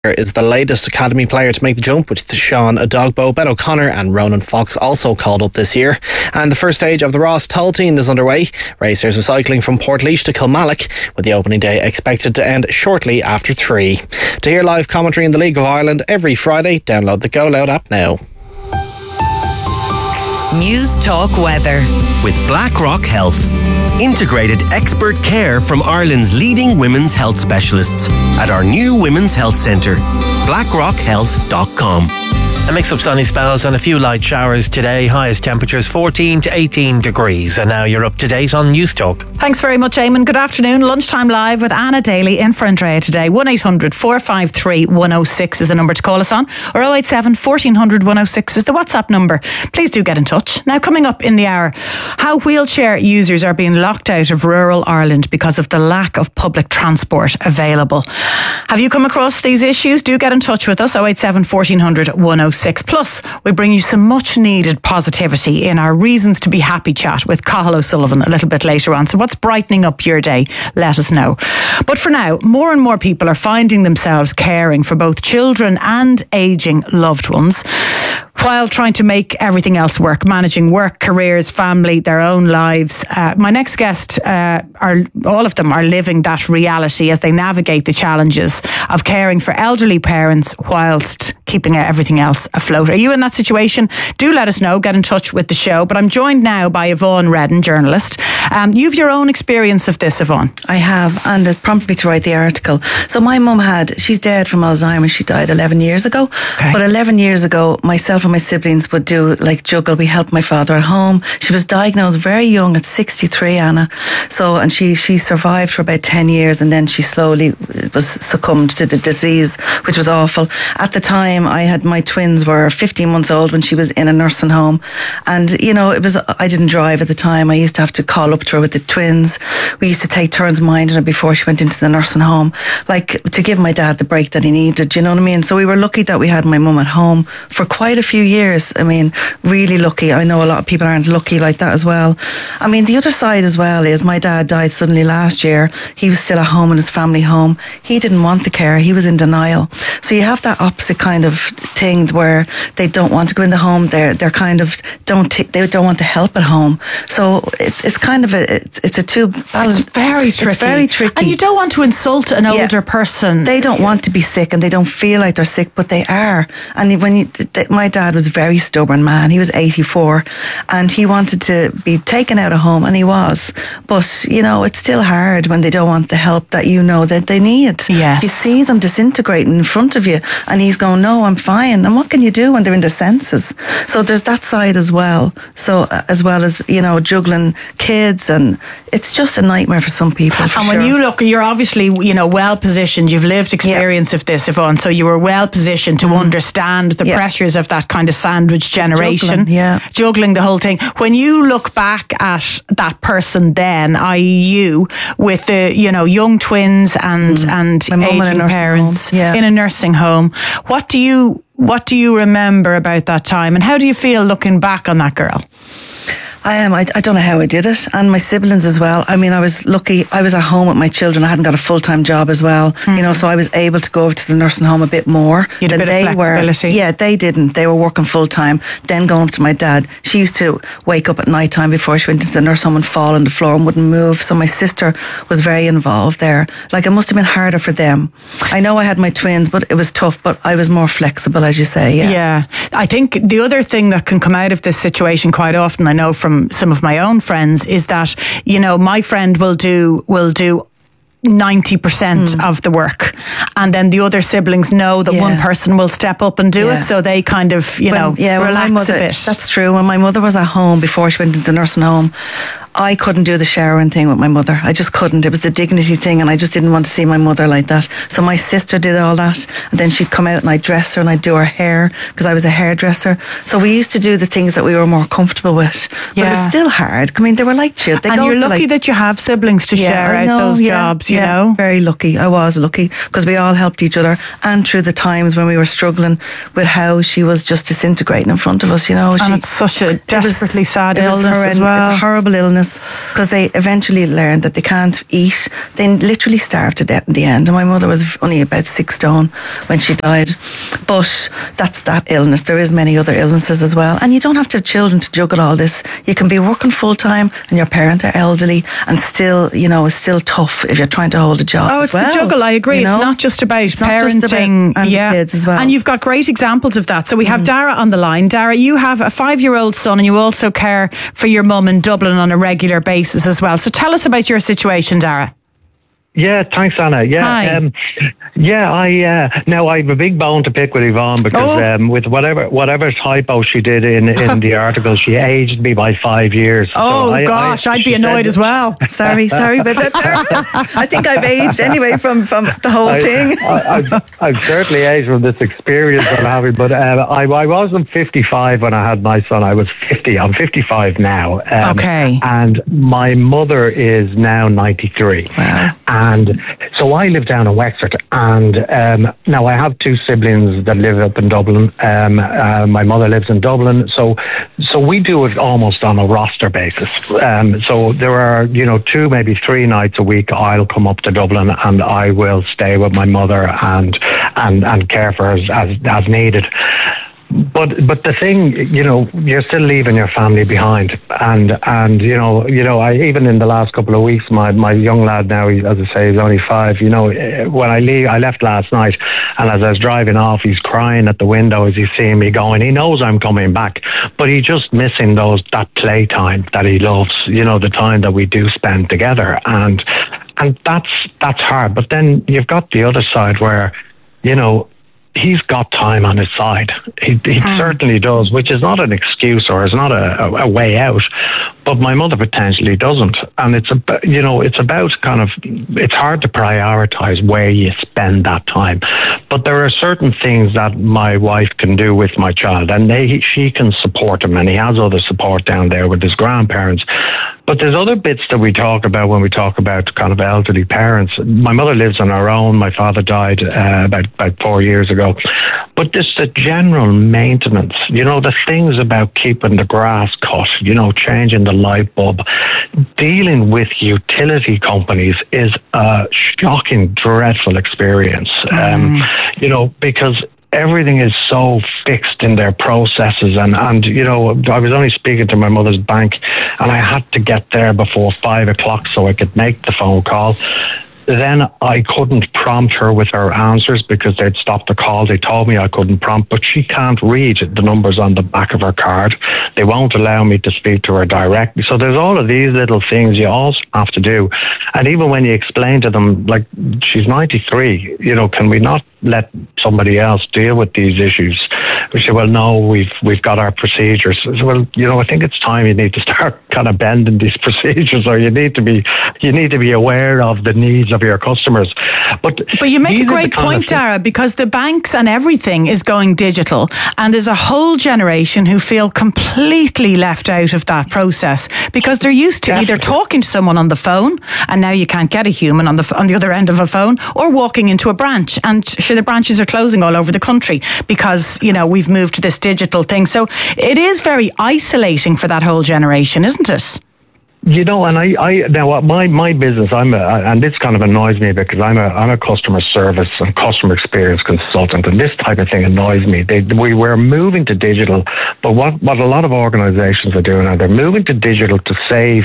is the latest Academy player to make the jump, with Sean Adogbo, Ben O'Connor and Ronan Fox also called up this year. And the first stage of the Ross Tolteen is underway. Racers are cycling from Portlaoise to Kilmallock, with the opening day expected to end shortly after 3. To hear live commentary in the League of Ireland every Friday, download the Go Loud app now. News Talk Weather with BlackRock Health. Integrated expert care from Ireland's leading women's health specialists at our new Women's Health Centre. BlackRockHealth.com. A mix of sunny spells and a few light showers today. Highest temperatures 14 to 18 degrees. And now you're up to date on News Talk. Thanks very much, Eamon. Good afternoon. Lunchtime live with Anna Daly in for Andrea today. 1800 453 106 is the number to call us on. Or 087 1400 106 is the WhatsApp number. Please do get in touch. Now, coming up in the hour, how wheelchair users are being locked out of rural Ireland because of the lack of public transport available. Have you come across these issues? Do get in touch with us. 087 1400 106. Plus, we bring you some much needed positivity in our Reasons to be Happy chat with Cathal O'Sullivan a little bit later on. So what's brightening up your day? Let us know. But for now, more and more people are finding themselves caring for both children and ageing loved ones, while trying to make everything else work, managing work, careers, family, their own lives. My next guest, all of them are living that reality as they navigate the challenges of caring for elderly parents whilst keeping everything else afloat. Are you in that situation? Do let us know. Get in touch with the show. But I'm joined now by Yvonne Redden, journalist. You've your own experience of this, Yvonne. I have, and it prompted me to write the article. So my mum she's dead from Alzheimer's. She died 11 years ago. Okay. But 11 years ago, myself and my siblings would do like juggle. We helped my father at home. She was diagnosed very young at 63, Anna. So, and she survived for about 10 years, and then she slowly was succumbed to the disease, which was awful. At the time, my twins were 15 months old when she was in a nursing home. And, I didn't drive at the time. I used to have to call up to her with the twins. We used to take turns minding her before she went into the nursing home, like to give my dad the break that he needed, you know what I mean? So we were lucky that we had my mum at home for quite a few years. I mean, really lucky. I know a lot of people aren't lucky like that as well. I mean, the other side as well is my dad died suddenly last year. He was still at home in his family home. He didn't want the care. He was in denial. So you have that opposite kind of thing where they don't want to go in the home. They're kind of they don't want the help at home. So it's kind of it's a two balance. It's very tricky. It's very tricky. And you don't want to insult an older person. They don't want to be sick, and they don't feel like they're sick, but they are. And my dad was a very stubborn man. He was 84, and he wanted to be taken out of home, and he was. But it's still hard when they don't want the help that that they need. Yes. You see them disintegrating in front of you, and he's going, "No, I'm fine." And what can you do when they're in their senses? So there's that side as well. So as well as juggling kids, and it's just a nightmare for some people. And when you look, you're obviously well positioned. You've lived experience of this, Yvonne. So you were well positioned to understand the pressures of that kind of sandwich generation. Juggling the whole thing. When you look back at that person, then, i.e., you with the young twins and aging parents in a nursing home, what do you remember about that time, and how do you feel looking back on that girl? I don't know how I did it, and my siblings as well. I mean, I was lucky. I was at home with my children. I hadn't got a full-time job as well, so I was able to go over to the nursing home a bit more. You had a bit of flexibility. Yeah, they didn't. They were working full-time. Then going up to my dad. She used to wake up at night time before she went into the nursing home and fall on the floor and wouldn't move. So my sister was very involved there. Like, it must have been harder for them. I know I had my twins, but it was tough. But I was more flexible, as you say. Yeah. I think the other thing that can come out of this situation quite often, I know from some of my own friends, is that my friend will do 90% of the work, and then the other siblings know that one person will step up and do it, so they kind of relax a bit. That's true. When my mother was at home before she went into the nursing home, I couldn't do the showering thing with my mother. I just couldn't. It was the dignity thing, and I just didn't want to see my mother like that. So my sister did all that, and then she'd come out and I'd dress her and I'd do her hair because I was a hairdresser. So we used to do the things that we were more comfortable with. But it was still hard. I mean, they were like children. And you're lucky that you have siblings to share out those jobs, you know? Very lucky. I was lucky because we all helped each other, and through the times when we were struggling with how she was just disintegrating in front of us, And it's such a desperately sad illness as well. It's a horrible illness. illness, because they eventually learned that they can't eat. They literally starved to death in the end. And my mother was only about 6 stone when she died. But that's that illness. There is many other illnesses as well. And you don't have to have children to juggle all this. You can be working full time and your parents are elderly, and still, it's still tough if you're trying to hold a job. Oh, it's the juggle. I agree. It's not just about parenting and the kids as well. And you've got great examples of that. So we have Dara on the line. Dara, you have a 5-year-old son, and you also care for your mum in Dublin on a regular basis as well. So tell us about your situation, Dara. Yeah, thanks, Anna. Yeah, Hi. Now I have a big bone to pick with Yvonne because with whatever typo she did in the article, she aged me by 5 years. Oh, so gosh, I'd be annoyed as well. Sorry about that. I think I've aged anyway from the whole thing. I've certainly aged from this experience I'm having, but I wasn't 55 when I had my son. I was 50. I'm 55 now. Okay. And my mother is now 93. Wow. And so I live down in Wexford, and now I have 2 siblings that live up in Dublin. My mother lives in Dublin, so we do it almost on a roster basis. So there are 2, maybe 3 nights a week I'll come up to Dublin and I will stay with my mother and care for her as needed. But the thing, you're still leaving your family behind, and I even in the last couple of weeks, my young lad now, as I say, he's only 5. When I left last night, and as I was driving off, he's crying at the window as he's seeing me going. He knows I'm coming back, but he's just missing that playtime that he loves. The time that we do spend together, and that's hard. But then you've got the other side where, he's got time on his side. He certainly does, which is not an excuse or is not a way out. But my mother potentially doesn't, and it's about kind of, it's hard to prioritize where you spend that time. But there are certain things that my wife can do with my child, and she can support him, and he has other support down there with his grandparents. But there's other bits that we talk about when we talk about kind of elderly parents. My mother lives on her own. My father died about 4 years ago. But just the general maintenance, the things about keeping the grass cut, changing the light bulb, dealing with utility companies is a shocking, dreadful experience. Because everything is so fixed in their processes, and I was only speaking to my mother's bank, and I had to get there before 5 o'clock so I could make the phone call. Then I couldn't prompt her with her answers because they'd stopped the call. They told me I couldn't prompt, but she can't read the numbers on the back of her card. They won't allow me to speak to her directly. So there's all of these little things you also have to do. And even when you explain to them, like, she's 93, can we not let somebody else deal with these issues? We say, well, no, we've got our procedures. So, well, I think it's time you need to start kind of bending these procedures, or you need to be aware of the needs of your customers. But you make a great point, Dara, because the banks and everything is going digital, and there's a whole generation who feel completely left out of that process because they're used to either talking to someone on the phone, and now you can't get a human on the other end of a phone, or walking into a branch, and the branches are closing all over the country because we've moved to this digital thing. So it is very isolating for that whole generation, isn't it? And I now my business, and this kind of annoys me because I'm a customer service and customer experience consultant, and this type of thing annoys me. We're moving to digital, but what a lot of organisations are doing, they're moving to digital to save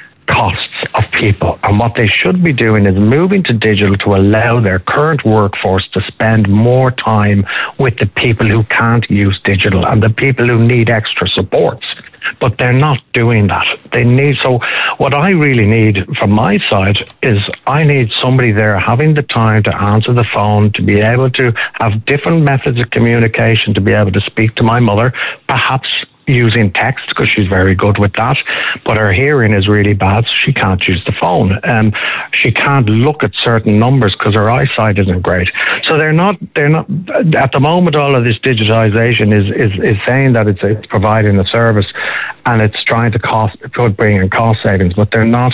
costs of people, and what they should be doing is moving to digital to allow their current workforce to spend more time with the people who can't use digital and the people who need extra supports. But they're not doing that. So what I really need from my side is I need somebody there having the time to answer the phone, to be able to have different methods of communication, to be able to speak to my mother, perhaps using text because she's very good with that, but her hearing is really bad, so she can't use the phone. She can't look at certain numbers because her eyesight isn't great. So they're not at the moment. All of this digitization is saying that it's providing a service and it's trying to bring in cost savings, but they're not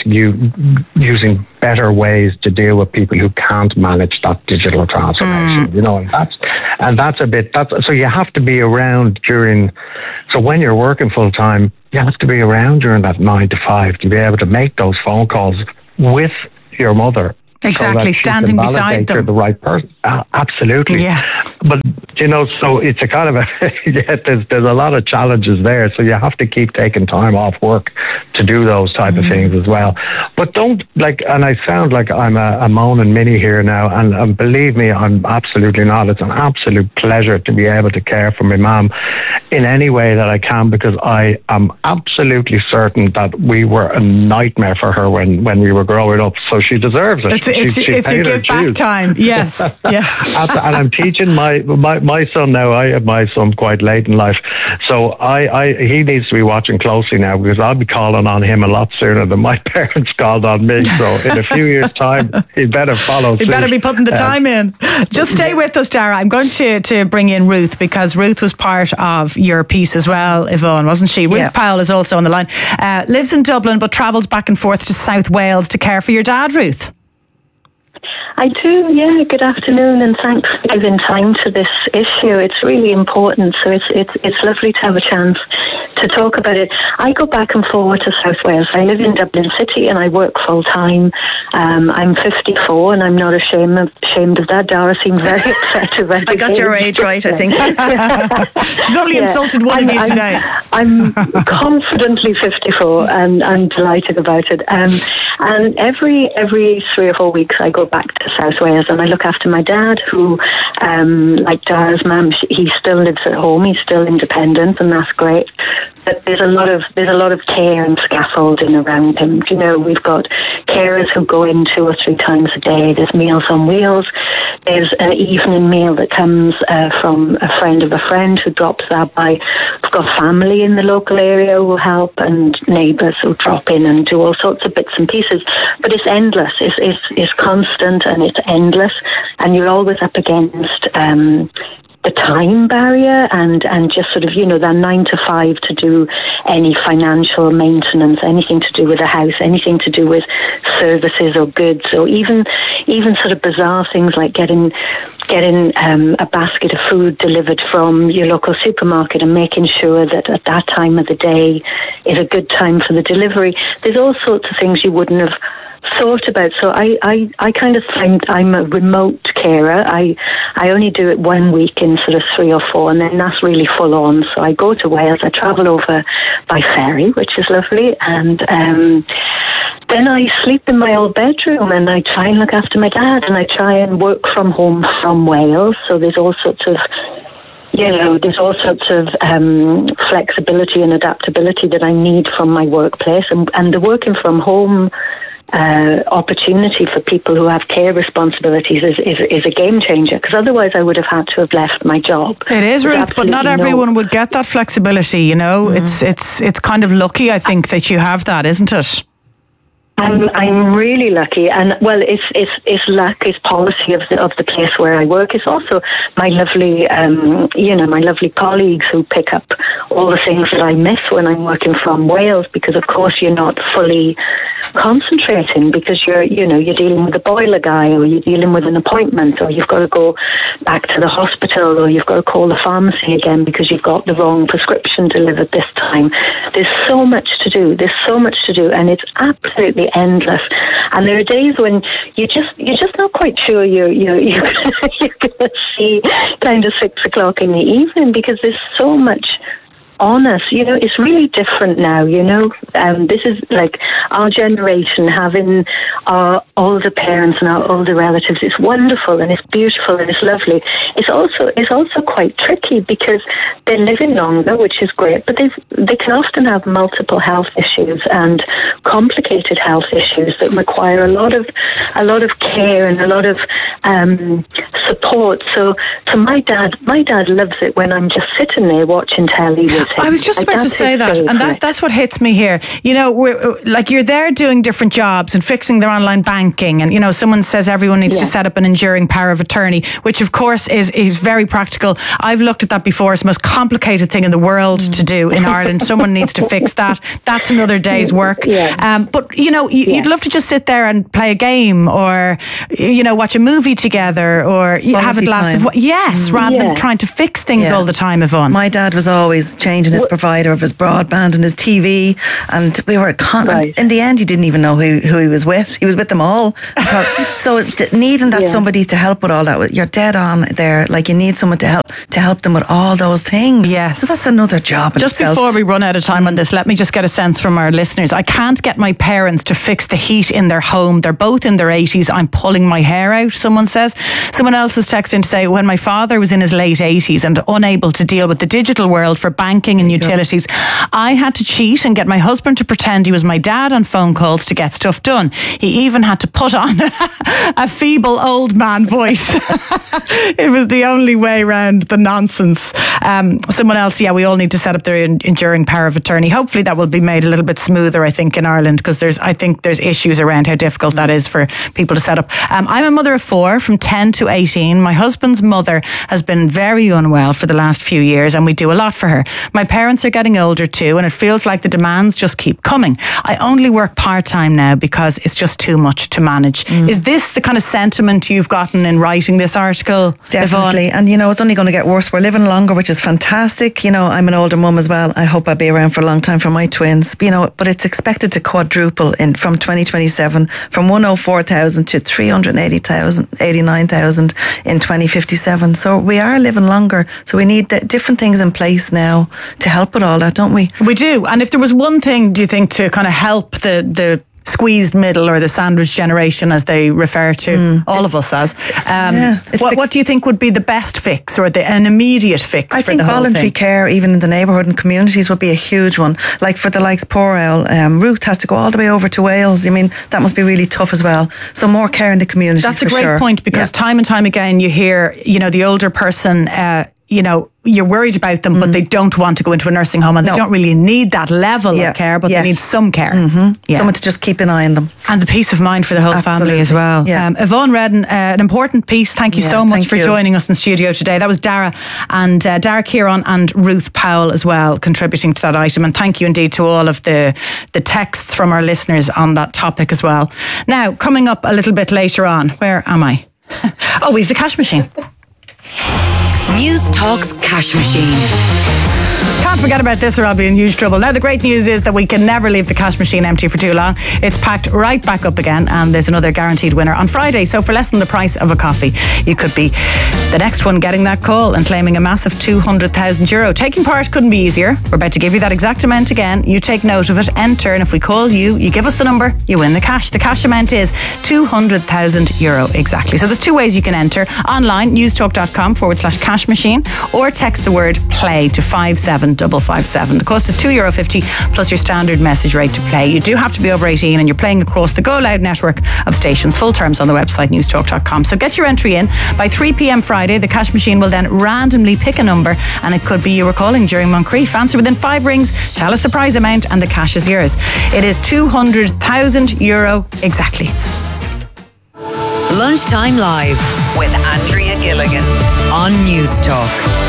using better ways to deal with people who can't manage that digital transformation. And that's so you have to be around during. So when you're working full time, you have to be around during that 9 to 5 to be able to make those phone calls with your mother. Exactly, standing beside them. You're the right person. Absolutely. Yeah. But, so it's a kind of there's a lot of challenges there. So you have to keep taking time off work to do those type of things as well. But don't, and I sound like I'm a moaning Minnie here now, and believe me, I'm absolutely not. It's an absolute pleasure to be able to care for my mum in any way that I can, because I am absolutely certain that we were a nightmare for her when we were growing up. So she deserves it. It's a give back time. Yes, yes. And I'm teaching my son now. I have my son quite late in life, so he needs to be watching closely now, because I'll be calling on him a lot sooner than my parents called on me. So in a few years' time, he better follow suit. He better be putting the time in. Just stay with us, Dara. I'm going to bring in Ruth, because Ruth was part of your piece as well, Yvonne, wasn't she? Yeah. Ruth Powell is also on the line. Lives in Dublin but travels back and forth to South Wales to care for your dad, Ruth. I do, yeah. Good afternoon, and thanks for giving time to this issue. It's really important, so it's lovely to have a chance to talk about it. I go back and forward to South Wales. I live in Dublin City and I work full time. I'm 54 and I'm not ashamed of that. Dara seemed very upset about it. I got your age right, I think. She's only insulted one of you today. I'm confidently 54 and I'm delighted about it. And every 3 or 4 weeks I go back to South Wales and I look after my dad, who, like Dara's mum, he still lives at home. He's still independent, and that's great. But there's a lot of care and scaffolding around him. You know, we've got carers who go in 2 or 3 times a day. There's Meals on Wheels. There's an evening meal that comes from a friend of a friend who drops that by. We've got family in the local area who help, and neighbours who drop in and do all sorts of bits and pieces. But it's endless. It's constant and it's endless. And you're always up against the time barrier and just sort of, you know, that 9 to 5 to do any financial maintenance, anything to do with the house, anything to do with services or goods, or even sort of bizarre things like getting a basket of food delivered from your local supermarket and making sure that at that time of the day is a good time for the delivery. There's all sorts of things you wouldn't have thought about. So I kind of think I'm a remote carer. I only do it 1 week in sort of 3 or 4, and then that's really full on. So I go to Wales, I travel over by ferry, which is lovely, and then I sleep in my old bedroom and I try and look after my dad, and I try and work from home from Wales. So there's all sorts of flexibility and adaptability that I need from my workplace, and the working from home opportunity for people who have care responsibilities is a game changer, because otherwise I would have had to have left my job. It is, Ruth, but not everyone would get that flexibility, you know. It's kind of lucky, I think, that you have that, isn't it? I'm really lucky, and well, it's luck, it's policy of the place where I work. It's also my lovely, my lovely colleagues who pick up all the things that I miss when I'm working from Wales, because of course you're not fully concentrating, because you're dealing with a boiler guy, or you're dealing with an appointment, or you've got to go back to the hospital, or you've got to call the pharmacy again because you've got the wrong prescription delivered this time. There's so much to do, and it's absolutely endless. And there are days when you're just not quite sure you're going to see kind of 6 o'clock in the evening, because there's so much on us. You know, it's really different now, you know. This is like our generation having our older parents and our older relatives. It's wonderful and it's beautiful and it's lovely. It's also quite tricky, because they're living longer, which is great, but they can often have multiple health issues and complicated health issues that require a lot of care and a lot of support. So my dad loves it when I'm just sitting there watching telly with him. I was just about to say that, and that's what hits me here. You know, you're there doing different jobs and fixing their online banking, and you know, someone says everyone needs to set up an enduring power of attorney, which of course is very practical. I've looked at that before. It's the most complicated thing in the world to do in Ireland. Someone needs to fix that. That's another day's work. But you know, you'd love to just sit there and play a game, or you know, watch a movie together, or have a glass of rather than trying to fix things all the time, Yvonne. My dad was always changing changing his provider of his broadband and his TV, and we were in the end, he didn't even know who he was with. He was with them all. So needing that somebody to help with all that, you're dead on there. Like, you need someone to help them with all those things. Yes. So that's another job in Just itself. Before we run out of time on this, let me just get a sense from our listeners. I can't get my parents to fix the heat in their home. They're both in their 80s. I'm pulling my hair out, someone says. Someone else is texting to say, when my father was in his late 80s and unable to deal with the digital world for banking and utilities, I had to cheat and get my husband to pretend he was my dad on phone calls to get stuff done. He even had to put on a feeble old man voice. It was the only way around the nonsense. Someone else, we all need to set up their enduring power of attorney. Hopefully that will be made a little bit smoother, I think, in Ireland, because I think there's issues around how difficult that is for people to set up. I'm a mother of 4 from 10 to 18. My husband's mother has been very unwell for the last few years, and we do a lot for her. My parents are getting older too, and it feels like the demands just keep coming. I only work part-time now because it's just too much to manage. Is this the kind of sentiment you've gotten in writing this article, Definitely. Yvonne? And it's only going to get worse. We're living longer, which is fantastic. I'm an older mum as well. I hope I'll be around for a long time for my twins. But it's expected to quadruple from 2027, from 104,000 to 389,000 in 2057. So we are living longer. So we need different things in place now to help with all that, don't we? We do. And if there was one thing, do you think, to kind of help the squeezed middle, or the sandwich generation, as they refer to all of us as, what do you think would be the best fix, or an immediate fix? I think voluntary care, even in the neighbourhood and communities, would be a huge one. Like for the likes Poor Owl, Ruth has to go all the way over to Wales. That must be really tough as well. So more care in the communities. That's a great point, because time and time again you hear, the older person, you're worried about them, but they don't want to go into a nursing home, and they don't really need that level of care, but they need some care. Someone to just keep an eye on them. And the peace of mind for the whole family as well. Yvonne Redden, an important piece. Thank you so much for joining us in studio today. That was Dara Kieran and Ruth Powell as well, contributing to that item. And thank you indeed to all of the texts from our listeners on that topic as well. Now, coming up a little bit later on, where am I? We've the cash machine. News Talk's cash machine. Can't forget about this or I'll be in huge trouble. Now, the great news is that we can never leave the cash machine empty for too long. It's packed right back up again, and there's another guaranteed winner on Friday. So for less than the price of a coffee, you could be the next one getting that call and claiming a massive €200,000. Taking part couldn't be easier. We're about to give you that exact amount again. You take note of it, enter, and if we call you, you give us the number, you win the cash. The cash amount is €200,000 exactly. So there's 2 ways you can enter. Online, newstalk.com/cash machine, or text the word play to 57557. The cost is €2.50 plus your standard message rate to play. You do have to be over 18, and you're playing across the Go Loud network of stations. Full terms on the website newstalk.com. So get your entry in by 3 p.m. Friday. The cash machine will then randomly pick a number, and it could be you were calling during Moncrief. Answer within 5 rings, tell us the prize amount, and the cash is yours. It is €200,000 exactly. Lunchtime Live with Andrea Gilligan on News Talk.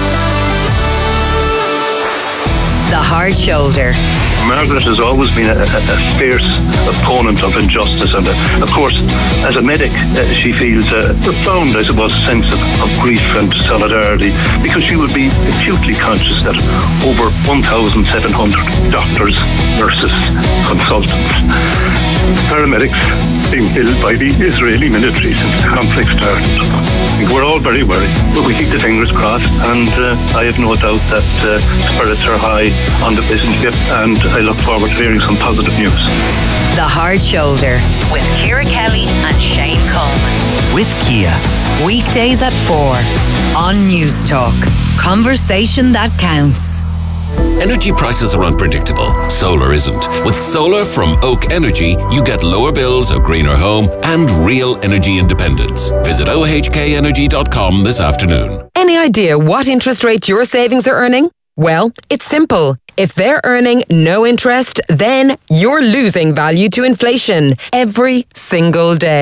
The Hard Shoulder. Margaret has always been a fierce opponent of injustice, and of course, as a medic, she feels a profound, I suppose, sense of grief and solidarity, because she would be acutely conscious that over 1,700 doctors, nurses, consultants, paramedics being killed by the Israeli military since the conflict started. We're all very worried, but we keep the fingers crossed, and I have no doubt that spirits are high on the business ship, and I look forward to hearing some positive news. The Hard Shoulder with Ciara Kelly and Shane Coleman. With Kia. Weekdays at 4 on News Talk. Conversation that counts. Energy prices are unpredictable. Solar isn't. With solar from Oak Energy, you get lower bills, a greener home, and real energy independence. Visit ohkenergy.com this afternoon. Any idea what interest rate your savings are earning? Well, it's simple. If they're earning no interest, then you're losing value to inflation every single day.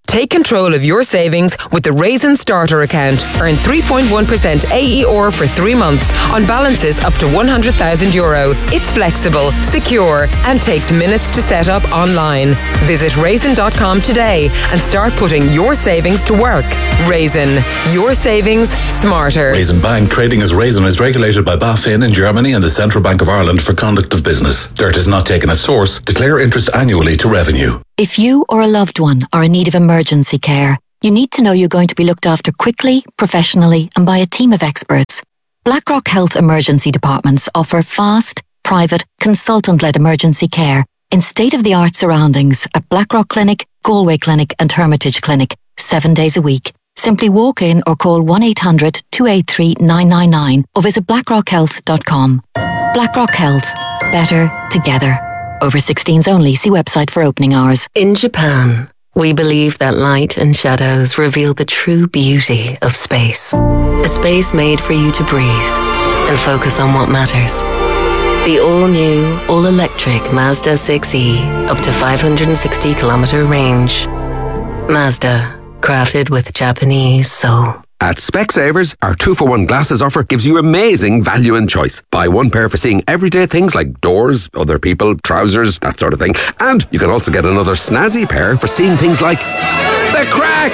Take control of your savings with the Raisin Starter account. Earn 3.1% AER for 3 months on balances up to €100,000. It's flexible, secure, and takes minutes to set up online. Visit raisin.com today and start putting your savings to work. Raisin, your savings smarter. Raisin Bank, trading as Raisin, is regulated by BaFin in Germany and the Central Bank of Ireland for conduct of business. Dirt is not taken as source. Declare interest annually to revenue. If you or a loved one are in need of emergency care, you need to know you're going to be looked after quickly, professionally, and by a team of experts. BlackRock Health Emergency Departments offer fast, private, consultant-led emergency care in state-of-the-art surroundings at BlackRock Clinic, Galway Clinic and Hermitage Clinic, 7 days a week. Simply walk in or call 1-800-283-999 or visit blackrockhealth.com. BlackRock Health. Better together. Over 16s only. See website for opening hours. In Japan, we believe that light and shadows reveal the true beauty of space. A space made for you to breathe and focus on what matters. The all-new, all-electric Mazda 6e, up to 560-kilometer range. Mazda, crafted with Japanese soul. At Specsavers, our 2-for-1 glasses offer gives you amazing value and choice. Buy one pair for seeing everyday things like doors, other people, trousers, that sort of thing. And you can also get another snazzy pair for seeing things like the crack!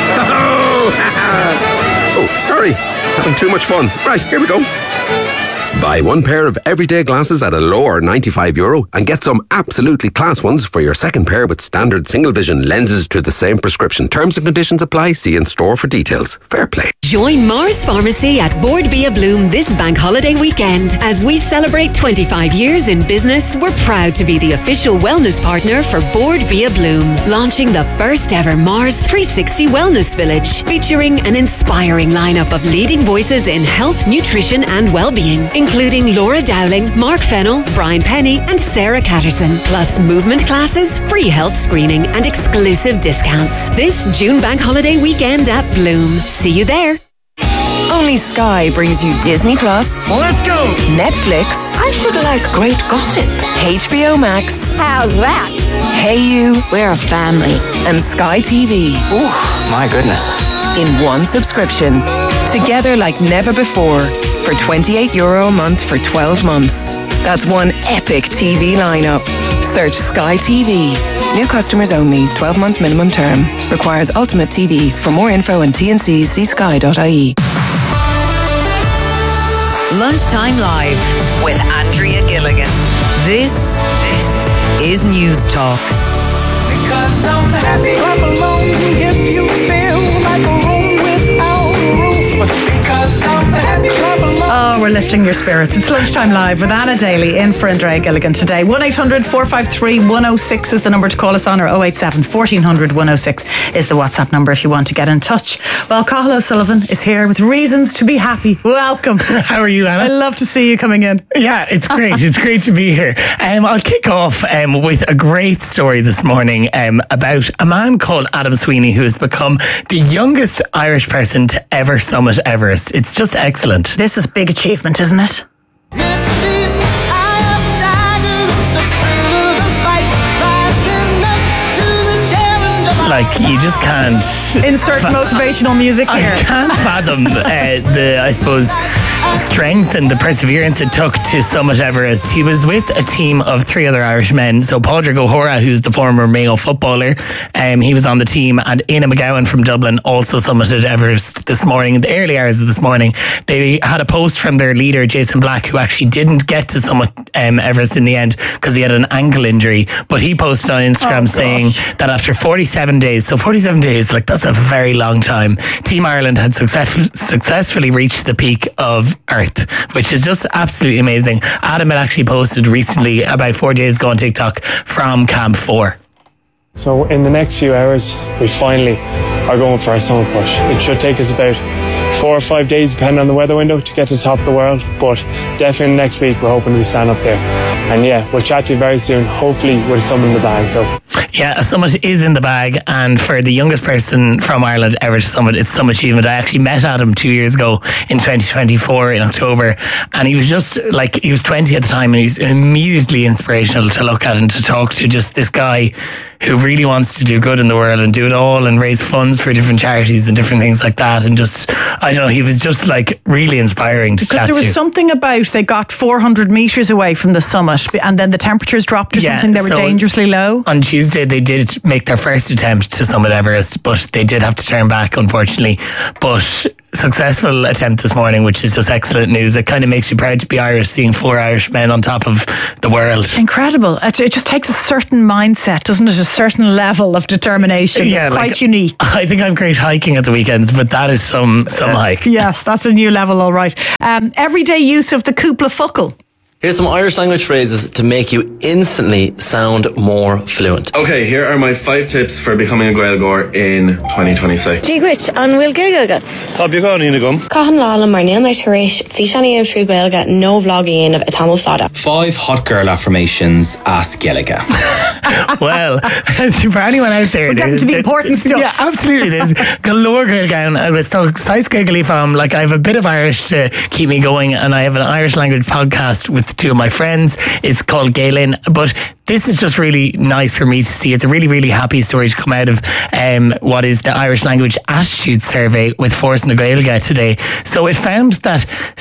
Oh, sorry, having too much fun. Right, here we go. Buy one pair of everyday glasses at a lower €95 and get some absolutely class ones for your second pair with standard single vision lenses to the same prescription. Terms and conditions apply. See in store for details. Fair play. Join Mars Pharmacy at Board Bia Bloom this bank holiday weekend. As we celebrate 25 years in business, we're proud to be the official wellness partner for Board Bia Bloom, launching the first ever Mars 360 Wellness Village, featuring an inspiring lineup of leading voices in health, nutrition and well-being, including Laura Dowling, Mark Fennell, Brian Penny and Sarah Catterson. Plus movement classes, free health screening and exclusive discounts. This June bank holiday weekend at Bloom. See you there. Only Sky brings you Disney Plus. Well, let's go! Netflix. I should like great gossip. HBO Max. How's that? Hey You. We're a family. And Sky TV. Ooh, my goodness. In one subscription. Together like never before. For €28 a month for 12 months. That's one epic TV lineup. Search Sky TV. New customers only. 12-month minimum term. Requires Ultimate TV. For more info and T&Cs, see sky.ie. Lunchtime Live with Andrea Gilligan. This is News Talk. Because I'm happy. Clap along if you feel like a room without a roof. Because I'm happy. Clap along. Oh, we're lifting your spirits. It's Lunchtime Live with Anna Daly in for Andrea Gilligan today. 1-800-453-106 is the number to call us on, or 087-1400-106 is the WhatsApp number if you want to get in touch. Well, Cathal O'Sullivan is here with reasons to be happy. Welcome. How are you, Anna? I love to see you coming in. Yeah, it's great. It's great to be here. I'll kick off with a great story this morning about a man called Adam Sweeney, who has become the youngest Irish person to ever summit Everest. It's just excellent. This is a big achievement, isn't it? Like, you just can't insert motivational music here. I can't fathom the strength and the perseverance it took to summit Everest. He was with a team of 3 other Irish men. So Padraig O'Hora, who's the former Mayo footballer, he was on the team, and Éanna McGowan from Dublin also summited Everest this morning, in the early hours of this morning. They had a post from their leader, Jason Black, who actually didn't get to summit Everest in the end because he had an ankle injury. But he posted on Instagram saying that after 47 days, so 47 days, like, that's a very long time, Team Ireland had successfully reached the peak of Earth, which is just absolutely amazing. Adam had actually posted recently, about 4 days ago, on TikTok from Camp 4. So in the next few hours, we finally are going for our summit push. It should take us about 4 or 5 days, depending on the weather window, to get to the top of the world. But definitely next week, we're hoping to stand up there. And yeah, we'll chat to you very soon, hopefully with something in the bag. So Yeah, a summit is in the bag, and for the youngest person from Ireland ever to summit, it's some achievement. I actually met Adam 2 years ago in 2024 in October, and he was just like, he was 20 at the time, and he's immediately inspirational to look at and to talk to. Just this guy who really wants to do good in the world and do it all and raise funds for different charities and different things like that. And just, I don't know, he was just like really inspiring to chat to. Because there was something about, they got 400 metres away from the summit and then the temperatures dropped or something. They were dangerously low. On Tuesday, they did make their first attempt to summit Everest, but they did have to turn back, unfortunately. But successful attempt this morning, which is just excellent news. It kind of makes you proud to be Irish, seeing 4 Irish men on top of the world. Incredible. It just takes a certain mindset, doesn't it? A certain level of determination. Yeah, it's quite unique. I think I'm great hiking at the weekends, but that is some hike. Yes, that's a new level, all right. Everyday use of the cúpla focal. Here's some Irish language phrases to make you instantly sound more fluent. Okay, here are my 5 tips for becoming a Gaeilgeoir in 2026. Dígwit an bhfuil Gaeilge. Tá beagán ína gum. Cahan lála mar níl méid taréis físani trú Gaeilge no vlogging of a Tamil fada. 5 hot girl affirmations ask Gaeilge. Well, for anyone out there, we're getting to the important stuff. Yeah, absolutely. There's galore Gaeilge, and I was talking size Gaeilge from, like, I have a bit of Irish to keep me going, and I have an Irish language podcast with 2 of my friends. It's called Gaelin, but this is just really nice for me to see. It's a really, really happy story to come out of what is the Irish Language Attitude Survey with Force na Gaeilge today. So it found that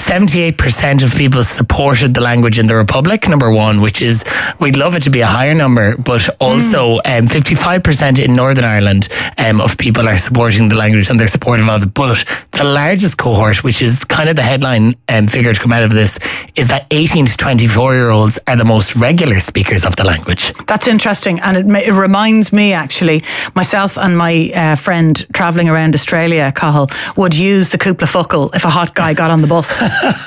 78% of people supported the language in the Republic, number one, which is, we'd love it to be a higher number, but also 55% in Northern Ireland of people are supporting the language and they're supportive of it. But the largest cohort, which is kind of the headline figure to come out of this, is that 18 to 24-year-olds are the most regular speakers of the language. That's interesting, and it reminds me, actually, myself and my friend travelling around Australia, Cathal, would use the cúpla focal if a hot guy got on the bus.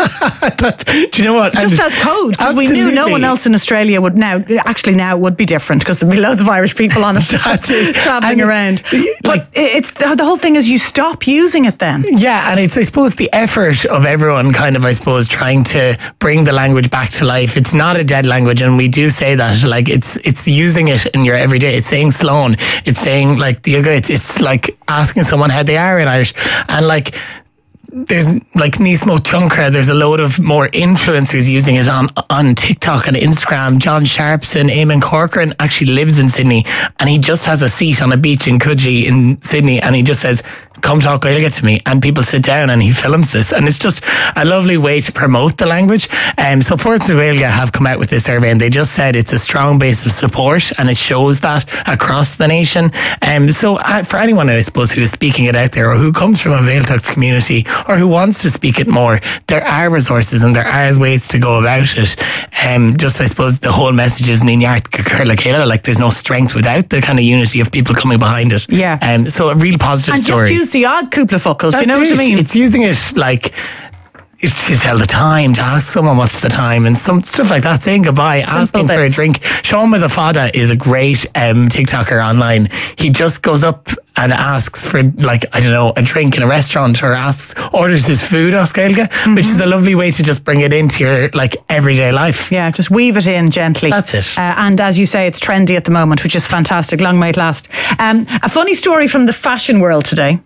Do you know what? Just as code, because we knew no one else in Australia would now. Actually, now it would be different because there'd be loads of Irish people on it travelling around. But it's the whole thing is you stop using it then. Yeah, and it's, I suppose, the effort of everyone kind of, I suppose, trying to bring the language back to life. It's not a dead language, and we do say that, like, it's using it in your everyday. It's saying Sloan, it's saying like it's like asking someone how they are in Irish, and like there's like Nismo Chunkra, there's a load of more influencers using it on TikTok and Instagram. John Sharpson, Eamon Corcoran actually lives in Sydney, and he just has a seat on a beach in Coogee in Sydney, and he just says, come talk Gaeilge to me, and people sit down and he films this, and it's just a lovely way to promote the language. So Forza Gaeilge have come out with this survey, and they just said it's a strong base of support, and it shows that across the nation. So for anyone, I suppose, who is speaking it out there, or who comes from a Gaeltacht community, or who wants to speak it more, there are resources and there are ways to go about it. Just, I suppose, the whole message is like there's no strength without the kind of unity of people coming behind it. Yeah. So a real positive and story. Just use the odd cúpla focal. Do you know what I mean? It's using it like to tell the time, to ask someone what's the time, and some stuff like that, saying goodbye, Simple asking bits. for a drink. Sean with a Fada is a great TikToker online. He just goes up and asks for, like, I don't know, a drink in a restaurant, or orders his food off Gaeilge, which is a lovely way to just bring it into your like everyday life. Yeah, just weave it in gently. That's it. And as you say, it's trendy at the moment, which is fantastic. Long may it last. A funny story from the fashion world today.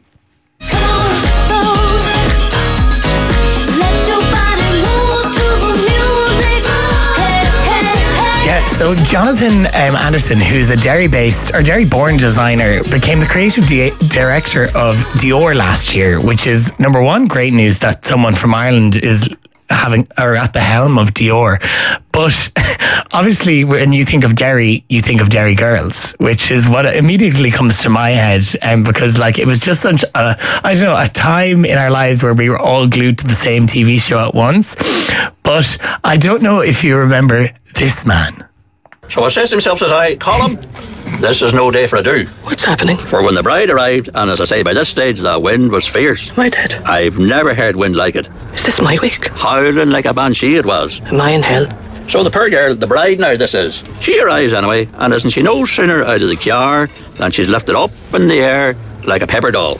So Jonathan Anderson, who's a Derry-born designer, became the creative director of Dior last year, which is, number one, great news that someone from Ireland is at the helm of Dior. But obviously, when you think of Derry, you think of Derry Girls, which is what immediately comes to my head. Because like it was just such a time in our lives where we were all glued to the same TV show at once. But I don't know if you remember this man. So I says to himself, says I, Colin, this is no day for a do. What's happening? For when the bride arrived, and as I say, by this stage, the wind was fierce. Am I dead? I've never heard wind like it. Is this my week? Howling like a banshee it was. Am I in hell? So the poor girl, the bride now this is, she arrives anyway, and isn't she no sooner out of the car than she's lifted up in the air like a pepper doll.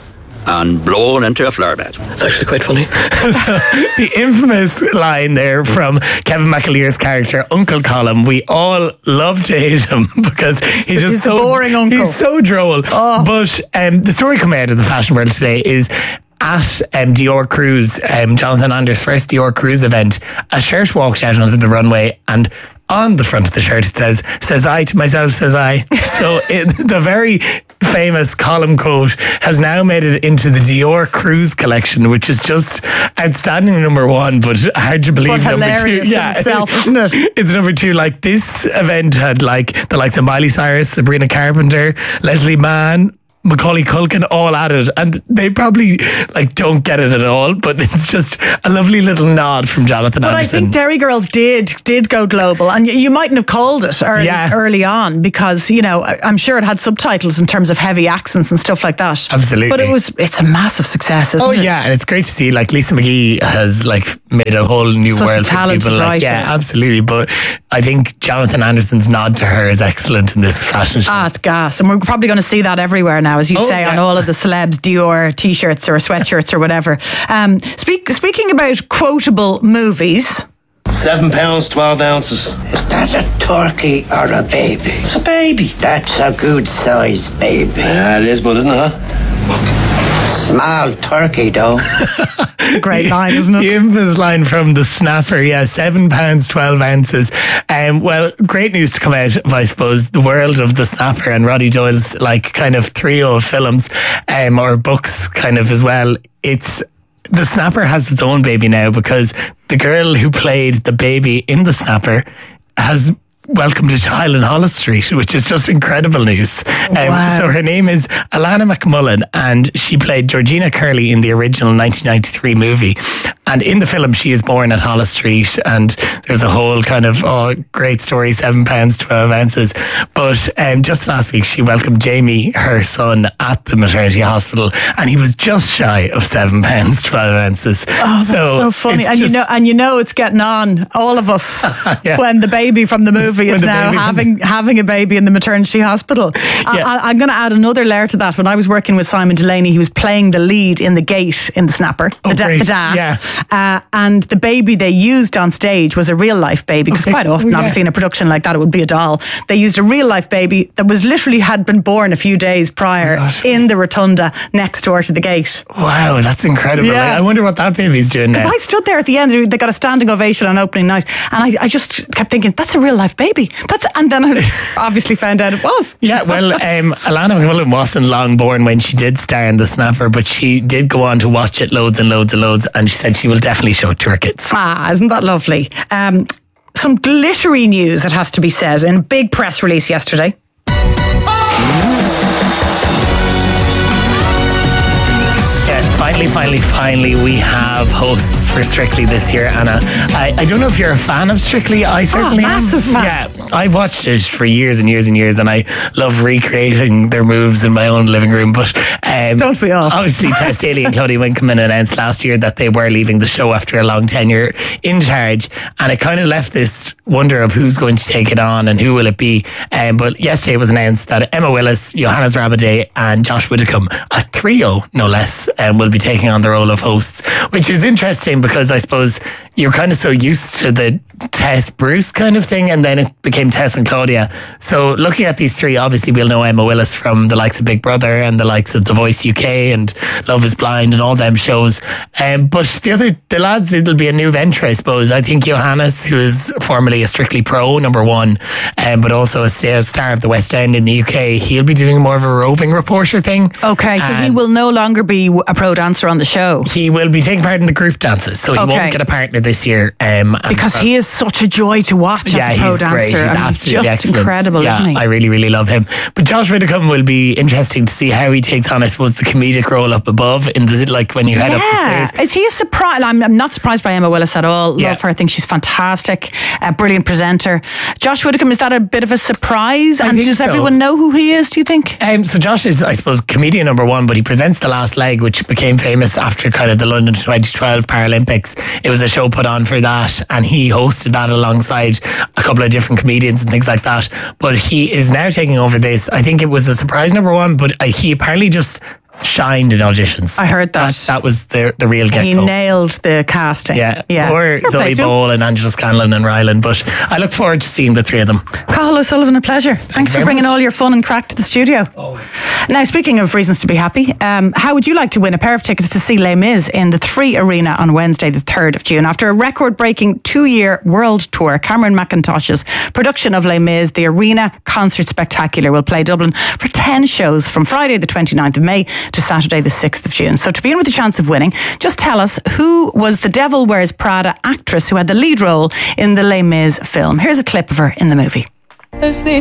and blown into a flower bed. It's actually quite funny. The infamous line there from Kevin McAleer's character, Uncle Colm. We all love to hate him because he's a boring uncle. He's so droll. Oh. But the story coming out of the fashion world today is at Dior Cruise, Jonathan Anders' first Dior Cruise event, a shirt walked out onto the runway, and on the front of the shirt it says I to myself, says I. So the very famous Colm quote has now made it into the Dior Cruise collection, which is just outstanding, number one, but hard to believe, but number hilarious two. in itself, isn't it? It's number two. Like, this event had like the likes of Miley Cyrus, Sabrina Carpenter, Leslie Mann, Macaulay Culkin all at it, and they probably like don't get it at all, but it's just a lovely little nod from Jonathan Anderson. But I think Derry Girls did go global, and you mightn't have called it early on because, you know, I'm sure it had subtitles in terms of heavy accents and stuff like that. Absolutely. But it's a massive success, isn't it? Oh yeah, and it's great to see like Lisa McGee has like made a whole new Such world a talented for people. Like, writer. yeah, absolutely. But I think Jonathan Anderson's nod to her is excellent in this fashion show. It's gas, and we're probably going to see that everywhere now, as you say, on all of the celebs Dior t-shirts or sweatshirts or whatever. Speaking about quotable movies, £7, 12 ounces. Is that a turkey or a baby? It's a baby. That's a good size baby. Yeah, it is, but isn't it, huh? Small turkey, though. Great line, isn't it? The infamous line from The Snapper, yeah, £7, 12 ounces. Well, great news to come out of, I suppose, the world of The Snapper and Roddy Doyle's like kind of trio of films or books kind of as well. The Snapper has its own baby now because the girl who played the baby in The Snapper has welcomed a child in Hollis Street, which is just incredible news. Wow. So her name is Alana McMullen, and she played Georgina Curley in the original 1993 movie. And in the film, she is born at Hollis Street, and there's a whole kind of great story, £7, 12 ounces. But just last week, she welcomed Jamie, her son, at the maternity hospital, and he was just shy of £7, 12 ounces. Oh, that's so funny. And you know it's getting on all of us when the baby from the movie is now having a baby in the maternity hospital. I'm going to add another layer to that. When I was working with Simon Delaney, he was playing the lead in The Gate in The Snapper, the dad. And the baby they used on stage was a real life baby, because quite often, obviously, in a production like that, it would be a doll. They used a real life baby that was literally had been born a few days prior in the rotunda next door to the gate. Wow, that's incredible. Yeah. I wonder what that baby's doing now. I stood there at the end. They got a standing ovation on opening night, and I just kept thinking, that's a real life baby. And then I obviously found out it was. Yeah, well, Alana McMullen wasn't long born when she did star in The Snapper, but she did go on to watch it loads and loads and loads, and she said she will definitely show it to her kids. Isn't that lovely? Some glittery news, it has to be said, in a big press release yesterday. Finally, we have hosts for Strictly this year, Anna. I don't know if you're a fan of Strictly. I certainly am. Massive fan. Yeah, I've watched it for years and years and years, and I love recreating their moves in my own living room. But don't we all? Obviously, Tess Daly and Claudia Winkleman announced last year that they were leaving the show after a long tenure in charge, and it kind of left this wonder of who's going to take it on and who will it be. But yesterday it was announced that Emma Willis, Johannes Rabaday, and Josh Widdicombe, a trio no less, will be taking on the role of hosts, which is interesting because I suppose you're kind of so used to the Tess Bruce kind of thing, and then it became Tess and Claudia. So looking at these three, obviously we'll know Emma Willis from the likes of Big Brother and the likes of The Voice UK and Love is Blind and all them shows. But the lads, it'll be a new venture, I suppose. I think Johannes, who is formerly a Strictly Pro, number one, but also a star of the West End in the UK, he'll be doing more of a roving reporter thing. Okay, so he will no longer be a pro dancer on the show. He will be taking part in the group dances, so he won't get a partner this year. Because he is such a joy to watch as a pro he's dancer. Great. He's absolutely just excellent. Incredible, isn't he? I really, really love him. But Josh Widdicombe will be interesting to see how he takes on, I suppose, the comedic role up above in the like when you head up the stairs. Is he a surprise? I'm not surprised by Emma Willis at all. Love her. I think she's fantastic. A brilliant presenter. Josh Widdicombe, is that a bit of a surprise? And does everyone know who he is, do you think? So Josh is, I suppose, comedian number one, but he presents The Last Leg, which became famous after kind of the London 2012 Paralympics. It was a show put on for that, and he hosted that alongside a couple of different comedians and things like that. But he is now taking over this. I think it was a surprise number one, but he apparently just shined in auditions. I heard that. That was the real get-go. He nailed the casting. Yeah. Or Zoe Ball and Angela Scanlon and Rylan. But I look forward to seeing the three of them. Cathal O'Sullivan, a pleasure. Thanks for bringing all your fun and crack to the studio. Now, speaking of reasons to be happy, how would you like to win a pair of tickets to see Les Mis in the 3 Arena on Wednesday, the 3rd of June? After a record-breaking 2-year world tour, Cameron McIntosh's production of Les Mis, the Arena Concert Spectacular, will play Dublin for 10 shows from Friday the 29th of May to Saturday the 6th of June. So to be in with a chance of winning, just tell us who was the Devil Wears Prada actress who had the lead role in the Les Mis film. Here's a clip of her in the movie. As they